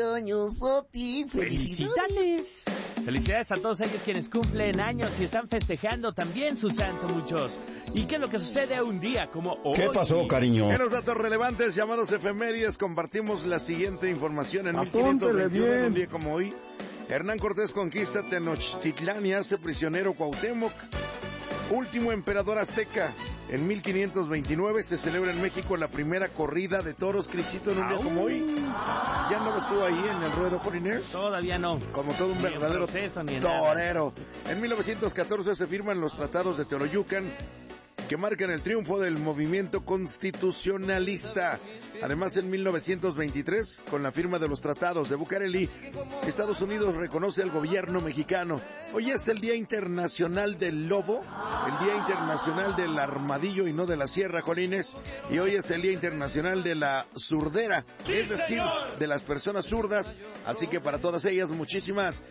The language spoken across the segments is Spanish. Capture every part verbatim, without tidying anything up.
cumpleaños a ti. ¡Felicidades! Felicidades a todos ellos quienes cumplen años y están festejando también su santo, muchos. ¿Y qué es lo que sucede un día como hoy? ¿Qué pasó, cariño? En los datos relevantes llamados efemérides compartimos la siguiente información. En mil quinientos veintiuno, en un día como hoy, Hernán Cortés conquista Tenochtitlán y hace prisionero Cuauhtémoc, último emperador azteca. En mil quinientos veintinueve se celebra en México la primera corrida de toros, Crisito, en un día como hoy. ¿Ya no estuvo ahí en el ruedo, Poliner? Todavía no. Como todo un ni verdadero en proceso, ni en torero. Nada. En mil novecientos catorce se firman los tratados de Teoloyucan, que marcan el triunfo del movimiento constitucionalista. Además, en mil novecientos veintitrés, con la firma de los tratados de Bucareli, Estados Unidos reconoce al gobierno mexicano. Hoy es el Día Internacional del Lobo, el Día Internacional del Armadillo y no de la Sierra, Jolines, y hoy es el Día Internacional de la Surdera, es decir, de las personas zurdas, así que para todas ellas, muchísimas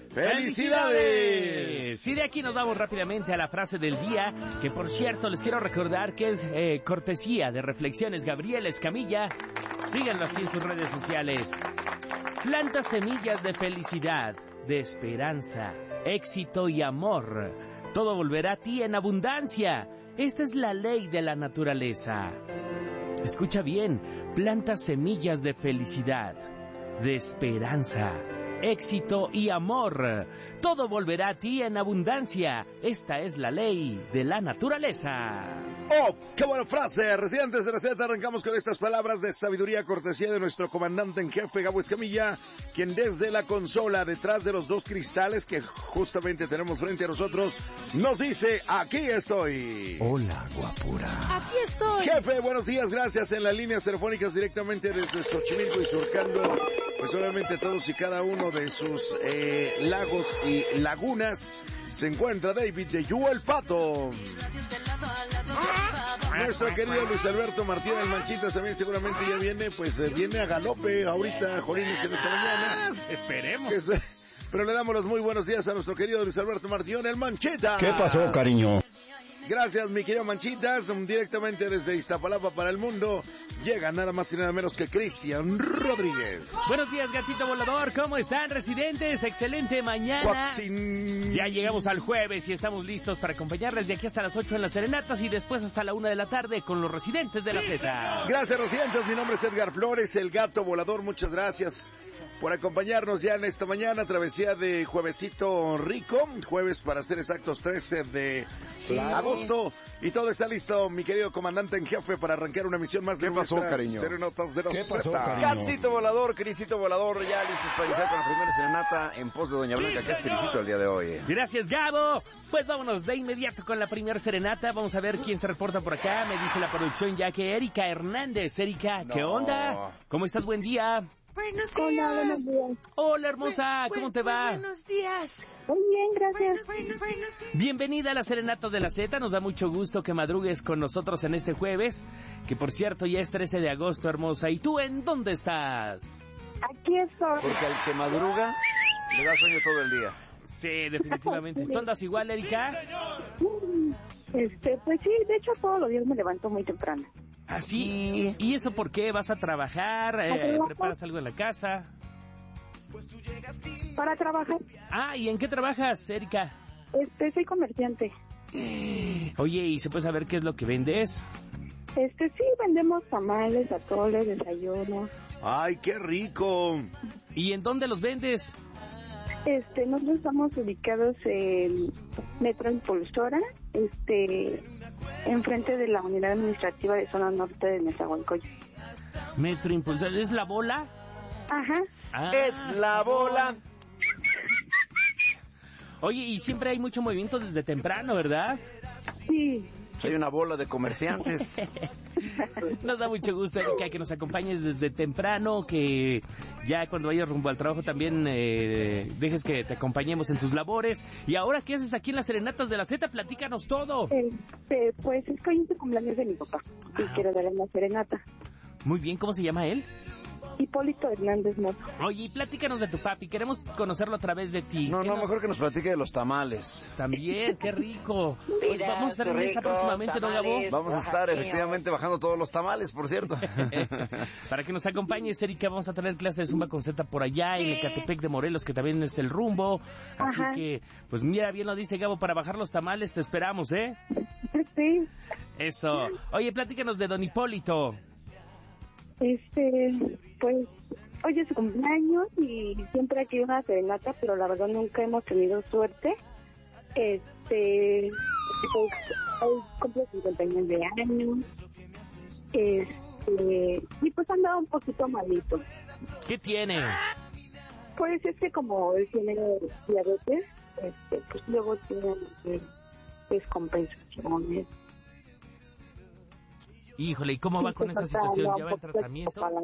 felicidades. Y de aquí nos vamos rápidamente a la frase del día, que por cierto les quiero recordar que es eh, cortesía de Reflexiones Gabriel Escamilla. Síganlo así en sus redes sociales. Planta semillas de felicidad, de esperanza, éxito y amor. Todo volverá a ti en abundancia. Esta es la ley de la naturaleza. Escucha bien, planta semillas de felicidad, de esperanza, éxito y amor. Todo volverá a ti en abundancia. Esta es la ley de la naturaleza. ¡Oh, qué buena frase! Residentes de la Z, arrancamos con estas palabras de sabiduría, cortesía de nuestro comandante en jefe, Gabo Escamilla, quien desde la consola, detrás de los dos cristales que justamente tenemos frente a nosotros, nos dice, aquí estoy. Hola, guapura. Aquí estoy. Jefe, buenos días, gracias. En las líneas telefónicas directamente desde Xochimilco y surcando, pues obviamente todos y cada uno de sus eh, lagos y lagunas, se encuentra David de Yu el Pato. Nuestro querido Luis Alberto Martínez el Manchitas también seguramente ya viene, pues eh, viene a galope ahorita, Jolines, en esta mañana. Esperemos. Es, pero le damos los muy buenos días a nuestro querido Luis Alberto Martínez el Manchita. ¿Qué pasó, cariño? Gracias, mi querido Manchitas, directamente desde Iztapalapa para el mundo, llega nada más y nada menos que Cristian Rodríguez. Buenos días, gatito volador, ¿cómo están, residentes? Excelente mañana. Cuaxin. Ya llegamos al jueves y estamos listos para acompañarles de aquí hasta las ocho en las serenatas y después hasta la una de la tarde con los residentes de la Z. Gracias, residentes, mi nombre es Edgar Flores, el gato volador, muchas gracias por acompañarnos ya en esta mañana, travesía de Juevesito Rico, jueves para ser exactos trece de agosto, y todo está listo, mi querido comandante en jefe, para arrancar una misión más de ¿Qué pasó, nuestras cariño? serenatas de los ¿Qué pasó, Z. cariño? Gatsito volador, Crisito volador, ya listos para iniciar con la primera serenata en pos de Doña Blanca, que es Crisito el día de hoy. Gracias, Gabo. Pues vámonos de inmediato con la primera serenata. Vamos a ver quién se reporta por acá. Me dice la producción ya que Erika Hernández. Erika, ¿qué No. onda? ¿Cómo estás? Buen día. Buenos días. Hola, buenos días. Hola, hermosa. Bu- ¿Cómo bu- te va? Buenos días. Muy bien, gracias. Buenos, buenos, buenos días. Bienvenida a las serenatas de la Z. Nos da mucho gusto que madrugues con nosotros en este jueves, que por cierto ya es trece de agosto, hermosa. ¿Y tú en dónde estás? Aquí estoy. Porque al que madruga le da sueño todo el día. Sí, definitivamente. ¿Tú andas igual, Erika? Este, pues sí, de hecho todos los días me levanto muy temprano. ¿Así? ¿Y eso por qué? ¿Vas a trabajar? Eh, trabajar. ¿Preparas algo en la casa? Para trabajar, Ah, ¿y en qué trabajas, Erika? este, soy comerciante. Oye, ¿y se puede saber qué es lo que vendes? Este, sí, vendemos tamales, atoles, desayunos. ¡Ay, qué rico! ¿Y en dónde los vendes? Este, nosotros estamos ubicados en Metro Impulsora, este, enfrente de la unidad administrativa de zona norte de Nezahualcóyotl. Metro Impulsor. ¿Es la bola? Ajá. Ah. Es la bola. Oye, y siempre hay mucho movimiento desde temprano, ¿verdad? Sí. Hay una bola de comerciantes. Nos da mucho gusto, Erika, que nos acompañes desde temprano, que ya cuando vayas rumbo al trabajo también eh, dejes que te acompañemos en tus labores. Y ahora, ¿qué haces aquí en las serenatas de la Z? Platícanos todo. Este, pues es que hoy es el cumpleaños de mi papá y Ah. quiero darle una serenata. Muy bien, ¿cómo se llama él? Hipólito Hernández Mozo. Oye, y platícanos de tu papi, queremos conocerlo a través de ti. No, ¿Qué no, nos- mejor que nos platique de los tamales. También, qué rico. Oye, Mira, vamos a estar en qué esa rico, próximamente, ¿no, Gabo? tamales. Vamos a estar efectivamente bajando todos los tamales, por cierto. Para que nos acompañes, Erika, vamos a tener clases de Zumba con Z por allá, en Ecatepec de Morelos, que también es el rumbo. Así Ajá. que, pues mira, bien lo dice Gabo, para bajar los tamales te esperamos, ¿eh? Sí, Eso. Oye, platícanos de Don Hipólito. este, pues, hoy es su cumpleaños y siempre hay que ir a una serenata, pero la verdad nunca hemos tenido suerte. Este, pues, hoy cumple cincuenta y nueve años. Este, y pues andaba un poquito malito. ¿Qué tiene? Pues es que como él tiene diabetes, este, pues luego tiene eh, descompensaciones. Híjole, ¿y cómo va Y con pues esa hasta situación? anda ¿Ya un va en poquito tratamiento? parado.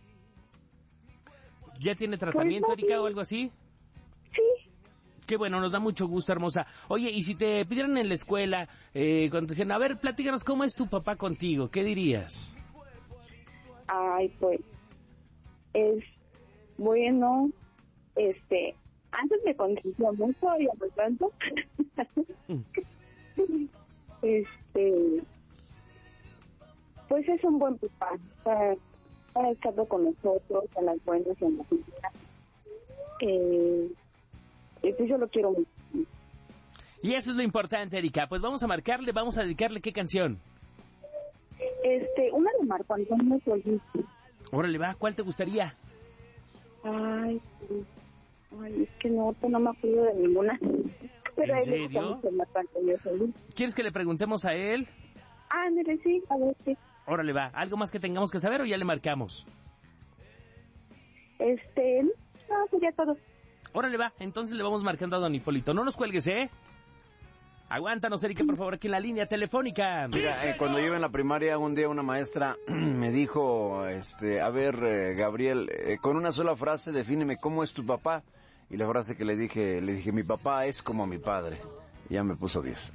¿Ya tiene tratamiento, Pues no, Erika, sí. o algo así? Sí, Qué bueno, nos da mucho gusto, hermosa. Oye, y si te pidieran en la escuela, eh, cuando te decían, a ver, platícanos cómo es tu papá contigo, ¿qué dirías? ay, pues, es bueno, este, antes me consentía mucho y no tanto. este, pues es un buen papá, ha, ha estado con nosotros en las buenas y en las malas. Eh, y pues yo lo quiero mucho. Y eso es lo importante, Erika. Pues vamos a marcarle, vamos a dedicarle qué canción. Este, una de Marco Antonio Solís. Órale, va, ¿cuál te gustaría? Ay, sí. Ay, es que no, no me acuerdo de ninguna. Pero ¿En a él le serio? gusta mucho Marco Antonio Solís. ¿Quieres que le preguntemos a él? Ah, mire, sí, a ver, sí. Órale, va. ¿Algo más que tengamos que saber o ya le marcamos? Este, no, sería todo. Órale, va. Entonces le vamos marcando a Don Hipólito. No nos cuelgues, ¿eh? Aguántanos, Erika, por favor, aquí en la línea telefónica. Mira, eh, cuando yo iba en la primaria, un día una maestra me dijo, este, a ver, eh, Gabriel, eh, con una sola frase defíneme cómo es tu papá. Y la frase que le dije, le dije, mi papá es como mi padre. Y ya me puso diez.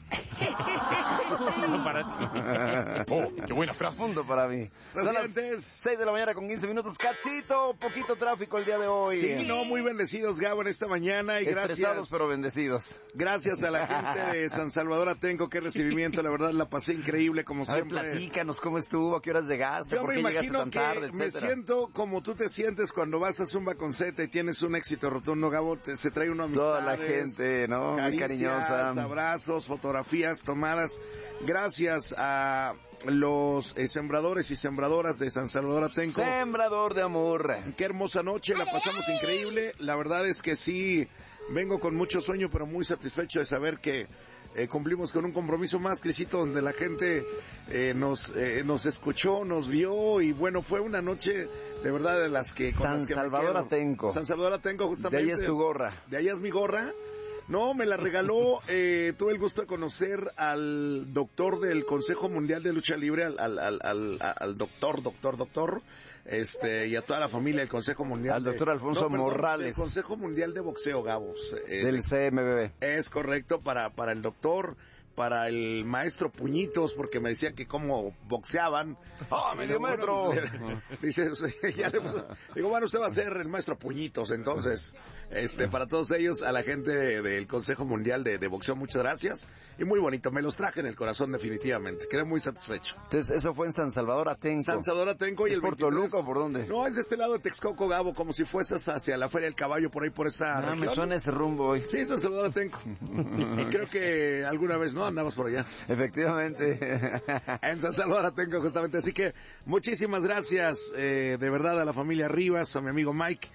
No para ti. Oh, qué buena frase. Punto para mí. Son las Presidentes. seis de la mañana con quince minutos. Cachito, poquito tráfico el día de hoy. Sí, no, muy bendecidos, Gabo, en esta mañana y Estresados gracias. pero bendecidos. Gracias a la gente de San Salvador Atenco, qué recibimiento, la verdad la pasé increíble como A ver, siempre. platícanos cómo estuvo, a qué horas llegaste, Yo por me qué llegaste imagino tan que tarde, me etcétera. siento como tú te sientes cuando vas a Zumba con Z y tienes un éxito rotundo, Gabo, te- se trae una amistad. Toda la gente, ¿no? Muy Caricias, cariñosa. abrazos, fotografías tomadas. Gracias a los eh, sembradores y sembradoras de San Salvador Atenco. Sembrador de amor. Qué hermosa noche, la pasamos increíble. La verdad es que sí, vengo con mucho sueño, pero muy satisfecho de saber que eh, cumplimos con un compromiso más, Crisito, donde la gente eh, nos eh, nos escuchó, nos vio y bueno, fue una noche de verdad de las que... con San las que me Salvador quedo. Atenco. San Salvador Atenco, justamente. De ahí es tu gorra. De ahí es mi gorra. No, me la regaló, eh, tuve el gusto de conocer al doctor del Consejo Mundial de Lucha Libre, al, al, al, al, al doctor, doctor, doctor, este, y a toda la familia del Consejo Mundial. Al doctor de- Alfonso no, perdón, Morrales. del Consejo Mundial de Boxeo, Gabos. eh, Del C M B B. Es correcto, para, para el doctor, para el maestro Puñitos, porque me decía que cómo boxeaban. ¡Ah, medio metro! Dice, ya le puso- digo, bueno, usted va a ser el maestro Puñitos, entonces, este, para todos ellos, a la gente de- del Consejo Mundial de, de Boxeo, muchas gracias. Y muy bonito, me los traje en el corazón definitivamente, quedé muy satisfecho. Entonces, eso fue en San Salvador Atenco. San Salvador Atenco y ¿Es el por veintitrés Toluca o por dónde? No, es de este lado de Texcoco, Gabo, como si fueses hacia la Feria del Caballo, por ahí, por esa Ah, región. me suena ese rumbo hoy. Sí, San Salvador Atenco. Y creo que alguna vez, ¿no? Andamos por allá. Efectivamente. En San Salvador Atenco, justamente. Así que muchísimas gracias, eh, de verdad, a la familia Rivas, a mi amigo Mike.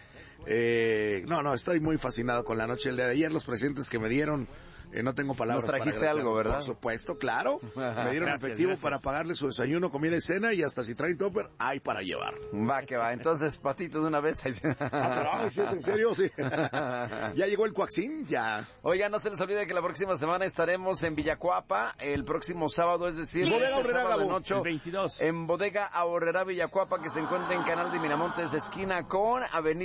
Eh, no, no, estoy muy fascinado con la noche del día de ayer, los presentes que me dieron. Eh, no tengo palabras. Nos trajiste para agradecer. algo, ¿verdad? Por supuesto, claro. Me dieron Gracias, efectivo gracias. para pagarle su desayuno, comida y cena, y hasta si traen topper, hay para llevar. Va que va. Entonces, patito de una vez. Ah, pero, ay, ¿sí es en serio? Sí. ¿Ya llegó el Coaxín? Ya. Oiga, no se les olvide que la próxima semana estaremos en Villacuapa, el próximo sábado, es decir, Bodega este Aurrera, sábado en Gabo. ocho, El veintidós. en Bodega Aurrera Villacuapa, que se encuentra en Canal de Miramontes, esquina con Avenida Acoxpa.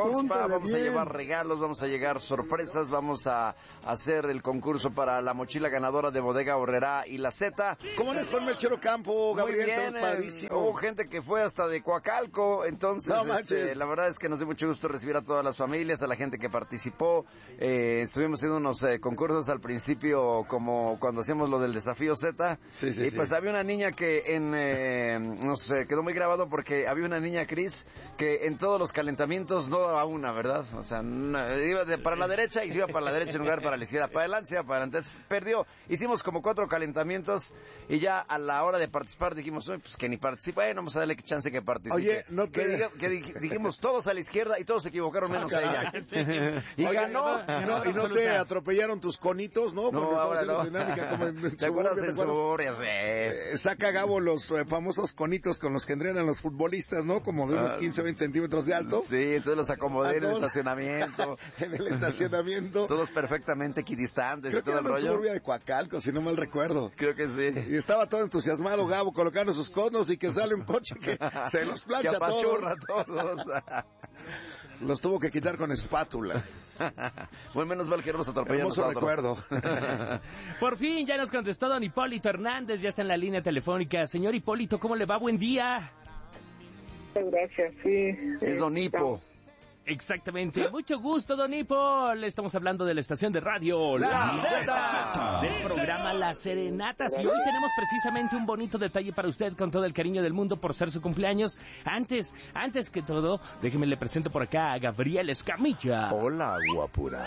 Oxpa, vamos a llevar regalos, vamos a llevar sorpresas, vamos a hacer el concurso para la mochila ganadora de Bodega Horrera y la Z. ¿Cómo les fue en Melchor Ocampo, Gabriel? Muy bien, Padrísimo. Hubo gente que fue hasta de Coacalco, entonces No este, la verdad es que nos dio mucho gusto recibir a todas las familias, a la gente que participó. Eh, estuvimos haciendo unos eh, concursos al principio, como cuando hacíamos lo del desafío Z. Sí, sí, y sí. pues había una niña que en eh, nos eh, quedó muy grabado porque había una niña, Cris, que en todos los calentamientos no daba una, ¿verdad? O sea, no, iba de, para la derecha y se iba para la derecha en lugar para la izquierda, para adelante, se iba para adelante. Entonces, perdió. Hicimos como cuatro calentamientos y ya a la hora de participar dijimos, oye, pues que ni participa, bueno, vamos a darle chance que participe. Oye, no te... Que, diga, que di- dijimos todos a la izquierda y todos se equivocaron menos Ah, ella. Y Oye, ganó. Y no, y no te atropellaron tus conitos, ¿no? No, Porque ahora estamos no. haciendo dinámica como en ¿Te acuerdas Suburbia, en Suburbia? Sí. Eh, saca Gabo los eh, famosos conitos con los que entrenan los futbolistas, ¿no? Como de unos Ah, quince, veinte centímetros de alto. Sí, entonces los acomodé en el todos. estacionamiento. En el estacionamiento. Todos perfectamente equidistantes Creo y que todo era el en rollo. Suburbia de Coacalco, si no mal recuerdo. Creo que sí. Y estaba todo entusiasmado Gabo colocando sus conos y que sale un coche que se los Que plancha todos. apachurra a todos. Los tuvo que quitar con espátula. Bueno, menos mal que no nos atropellan Hermoso nosotros. recuerdo. Por fin ya nos contestó don Hipólito Hernández, ya está en la línea telefónica. Señor Hipólito, ¿cómo le va? Buen día. Gracias, sí. Es Don Hipo. Exactamente. Mucho gusto, don Hipo. Le estamos hablando de la estación de radio La Zeta. del programa Las Serenatas. Y hoy tenemos precisamente un bonito detalle para usted con todo el cariño del mundo por ser su cumpleaños. Antes, antes que todo, déjeme le presento por acá a Gabriel Escamilla. Hola, guapura.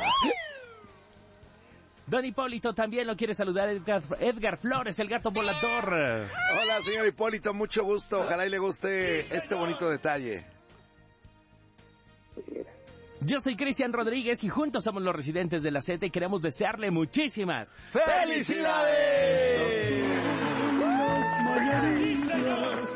Don Hipólito también lo quiere saludar Edgar, Edgar Flores, el gato volador. Hola, señor Hipólito, mucho gusto. Ojalá y le guste este bonito detalle. Yo soy Cristian Rodríguez y juntos somos los residentes de la Z y queremos desearle muchísimas ¡Felicidades!